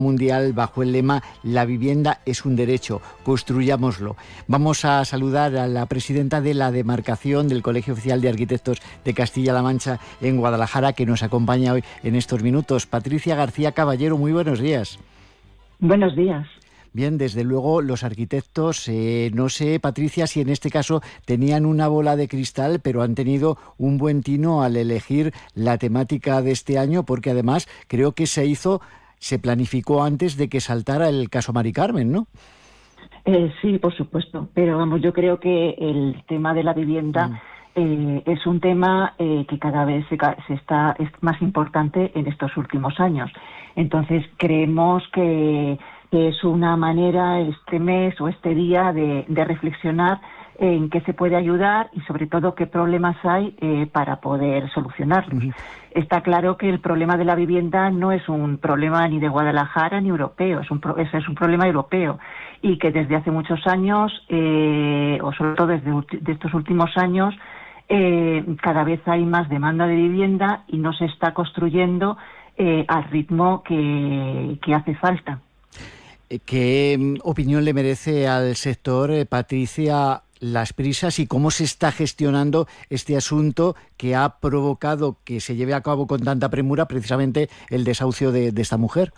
mundial bajo el lema "La vivienda es un derecho, construyámoslo". Vamos a saludar a la presidenta de la demarcación del Colegio Oficial de Arquitectos de Castilla-La Mancha en Guadalajara, que nos acompaña hoy en estos minutos. Patricia García Caballero, muy buenos días. Buenos días. Bien, desde luego los arquitectos, no sé, Patricia, si en este caso tenían una bola de cristal, pero han tenido un buen tino al elegir la temática de este año, porque además creo que se planificó antes de que saltara el caso Mari Carmen, ¿no? Sí, por supuesto, pero vamos, yo creo que el tema de la vivienda es un tema que cada vez es más importante en estos últimos años. Entonces creemos que es una manera este mes o este día de reflexionar en qué se puede ayudar y sobre todo qué problemas hay para poder solucionarlos. Está claro que el problema de la vivienda no es un problema ni de Guadalajara ni europeo, es un problema europeo, y que desde hace muchos años, o sobre todo desde estos últimos años, cada vez hay más demanda de vivienda y no se está construyendo al ritmo que hace falta. ¿Qué opinión le merece al sector, Patricia, las prisas y cómo se está gestionando este asunto que ha provocado que se lleve a cabo con tanta premura precisamente el desahucio de esta mujer?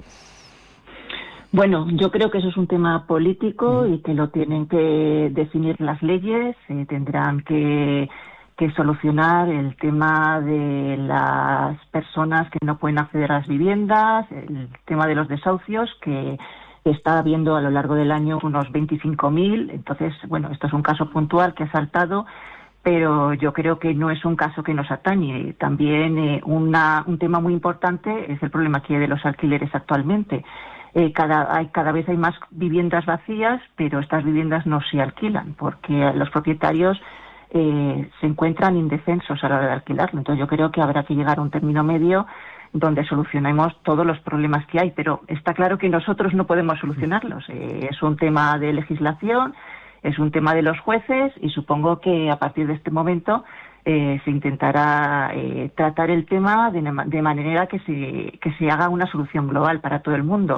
Bueno, yo creo que eso es un tema político y que lo tienen que definir las leyes, tendrán que solucionar el tema de las personas que no pueden acceder a las viviendas, el tema de los desahucios, que está habiendo a lo largo del año unos 25.000. Entonces, bueno, esto es un caso puntual que ha saltado, pero yo creo que no es un caso que nos atañe. También un tema muy importante es el problema que hay de los alquileres actualmente. Cada vez hay más viviendas vacías, pero estas viviendas no se alquilan porque los propietarios se encuentran indefensos a la hora de alquilarlo. Entonces yo creo que habrá que llegar a un término medio donde solucionemos todos los problemas que hay, pero está claro que nosotros no podemos solucionarlos. Es un tema de legislación, es un tema de los jueces y supongo que a partir de este momento se intentará tratar el tema de manera que se haga una solución global para todo el mundo.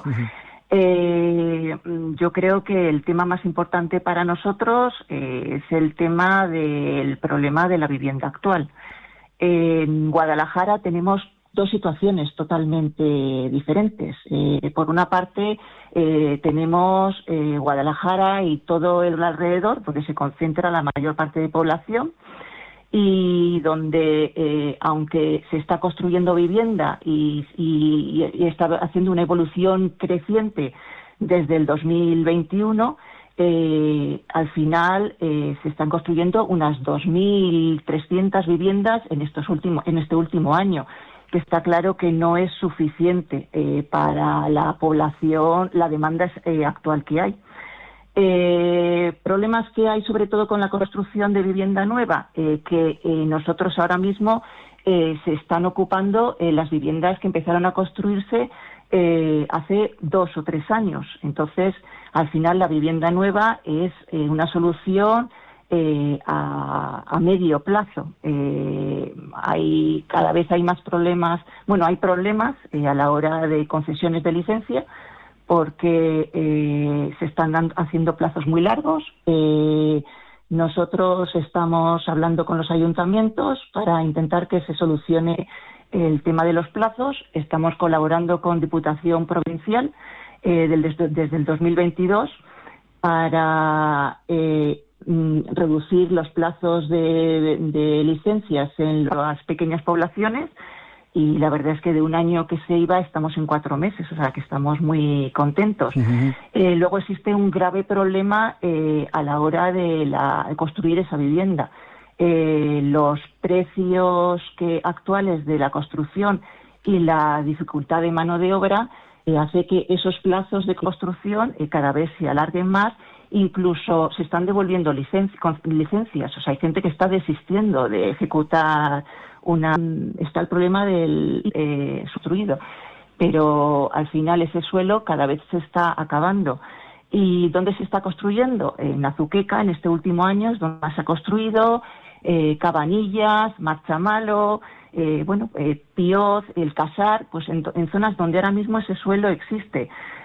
Yo creo que el tema más importante para nosotros es el tema del problema de la vivienda actual. En Guadalajara tenemos dos situaciones totalmente diferentes. Por una parte, tenemos Guadalajara y todo el alrededor, donde se concentra la mayor parte de población, y donde, aunque se está construyendo vivienda y está haciendo una evolución creciente desde el 2021, al final se están construyendo unas 2.300 viviendas en este último año, que está claro que no es suficiente para la población, la demanda actual que hay. Problemas que hay sobre todo con la construcción de vivienda nueva, que nosotros ahora mismo se están ocupando las viviendas que empezaron a construirse hace 2 o 3 años. Entonces, al final la vivienda nueva es una solución a medio plazo. Cada vez hay más problemas, hay problemas a la hora de concesiones de licencia, porque se están haciendo plazos muy largos. Nosotros estamos hablando con los ayuntamientos para intentar que se solucione el tema de los plazos. Estamos colaborando con Diputación Provincial desde el 2022 para reducir los plazos de licencias en las pequeñas poblaciones, y la verdad es que de un año que se iba estamos en 4 meses, o sea que estamos muy contentos. Luego existe un grave problema a la hora de construir esa vivienda. Los precios actuales de la construcción y la dificultad de mano de obra hace que esos plazos de construcción cada vez se alarguen más. Incluso se están devolviendo licencias, o sea, hay gente que está desistiendo de ejecutar está el problema del construido, pero al final ese suelo cada vez se está acabando. ¿Y dónde se está construyendo? En Azuqueca, en este último año, es donde más se ha construido. Cabanillas, Marchamalo, Pioz, el Casar, pues en zonas donde ahora mismo ese suelo existe.